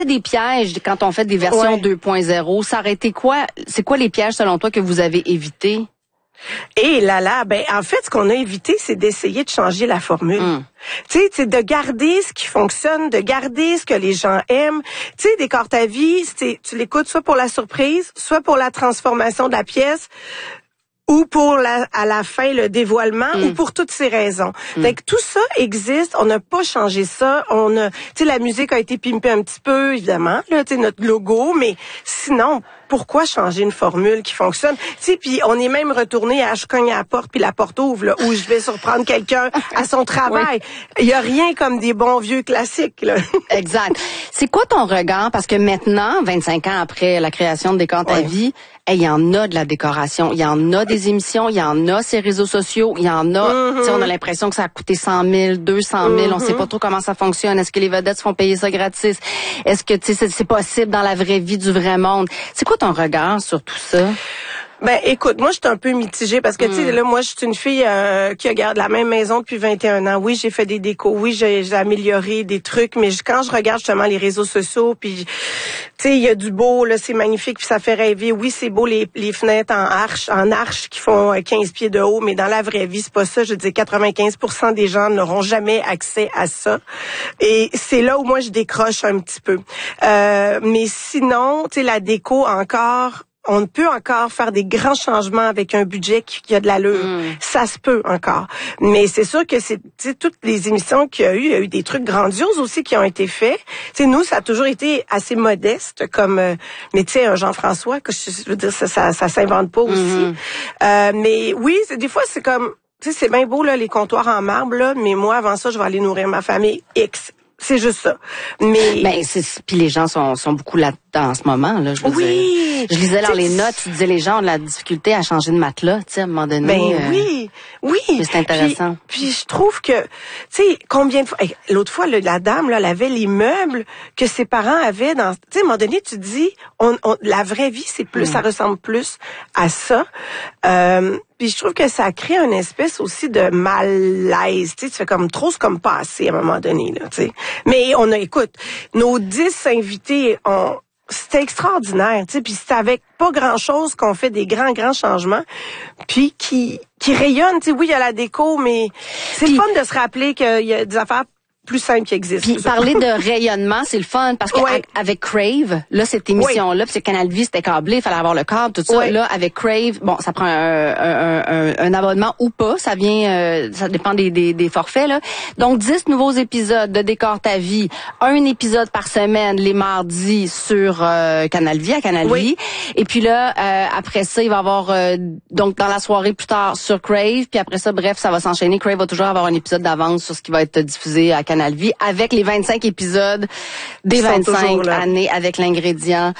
Des pièges quand on fait des versions 2.0. Ça aurait été quoi? C'est quoi les pièges selon toi que vous avez évités? Et en fait, ce qu'on a évité, c'est d'essayer de changer la formule. Tu sais, de garder ce qui fonctionne, de garder ce que les gens aiment. Tu sais, Décore ta vie, tu l'écoutes soit pour la surprise, soit pour la transformation de la pièce, ou pour à la fin le dévoilement, ou pour toutes ces raisons. Fait que tout ça existe, on n'a pas changé ça, tu sais, la musique a été pimpée un petit peu, évidemment, là, tu sais, notre logo, mais sinon, pourquoi changer une formule qui fonctionne? Tu sais, puis on est même retourné à je cogne à la porte, puis la porte ouvre, là, où je vais surprendre quelqu'un à son travail. Il y a rien comme des bons vieux classiques, là. Exact. C'est quoi ton regard? Parce que maintenant, 25 ans après la création de Décore ta vie, il y en a de la décoration, il y en a des émissions, il y en a ces réseaux sociaux, il y en a, tu sais, on a l'impression que ça a coûté 100 000, 200 000, on sait pas trop comment ça fonctionne. Est-ce que les vedettes se font payer ça gratis? Est-ce que, tu sais, c'est possible dans la vraie vie du vrai monde? C'est quoi ton regard sur tout ça? Ben, écoute, moi, je suis un peu mitigée parce que, tu sais, là, moi, je suis une fille qui regarde la même maison depuis 21 ans. Oui, j'ai fait des décos. Oui, j'ai amélioré des trucs. Mais quand je regarde justement les réseaux sociaux, puis, tu sais, il y a du beau, là, c'est magnifique, puis ça fait rêver. Oui, c'est beau, les fenêtres en arche qui font 15 pieds de haut, mais dans la vraie vie, c'est pas ça. Je veux dire, 95% des gens n'auront jamais accès à ça. Et c'est là où moi, je décroche un petit peu. Mais sinon, tu sais, la déco encore... On peut encore faire des grands changements avec un budget qui a de l'allure. Ça se peut encore. Mais c'est sûr que c'est toutes les émissions qu'il y a eu des trucs grandioses aussi qui ont été faits. Tu sais, nous, ça a toujours été assez modeste comme mais tu sais, un Jean-François, que je veux dire, ça s'invente pas aussi. Mais oui, des fois, c'est comme, tu sais, c'est bien beau, là, les comptoirs en marbre, là, mais moi, avant ça, je vais aller nourrir ma famille X. C'est juste ça. Mais puis les gens sont beaucoup là-dedans en ce moment, là, je veux dire. Je lisais dans les notes, tu disais les gens ont de la difficulté à changer de matelas, tu sais, à un moment donné. Oui. C'est intéressant. Puis je trouve que, tu sais, combien de fois, l'autre fois, la dame, là, elle avait les meubles que ses parents avaient dans, tu sais, à un moment donné, tu te dis, la vraie vie, c'est plus, ça ressemble plus à ça. Puis je trouve que ça crée une espèce aussi de malaise, tu sais, tu fais comme trop, c'est comme pas assez à un moment donné, là, tu sais. Mais écoute, nos 10 invités c'était extraordinaire, tu sais, puis c'est avec pas grand-chose qu'on fait des grands changements, puis qui rayonnent, tu sais, oui, il y a la déco, mais c'est le fun de se rappeler qu'il y a des affaires plus simple qui existe. Puis parler de rayonnement, c'est le fun parce que avec Crave, là cette émission là, puis c'est Canal Vie, c'était câblé, il fallait avoir le câble, tout ça. Là avec Crave, bon, ça prend un abonnement ou pas, ça vient ça dépend des forfaits là. Donc 10 nouveaux épisodes de Décore ta vie, un épisode par semaine les mardis sur Canal Vie à Canal Vie. Et puis là après ça, il va y avoir donc dans la soirée plus tard sur Crave, puis après ça bref, ça va s'enchaîner. Crave va toujours avoir un épisode d'avance sur ce qui va être diffusé à Canal Vie avec les 25 épisodes des 25 années avec l'ingrédient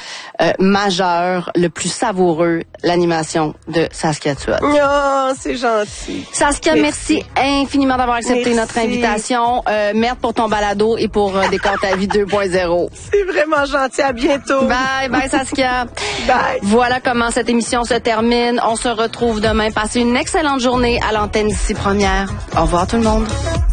majeur, le plus savoureux, l'animation de Saskia Tuot. Oh, c'est gentil. Saskia, merci infiniment d'avoir accepté notre invitation. Merde pour ton balado et pour Décore ta vie 2.0. C'est vraiment gentil. À bientôt. Bye Saskia. Bye. Voilà comment cette émission se termine. On se retrouve demain. Passez une excellente journée à l'antenne d'ici Première. Au revoir tout le monde.